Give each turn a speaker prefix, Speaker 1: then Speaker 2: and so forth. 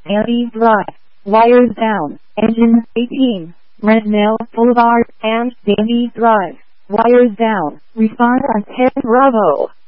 Speaker 1: Andy Drive, wires down, engine 18, Rentanel Boulevard and Dandy Drive, wires down, respond on 10 Bravo.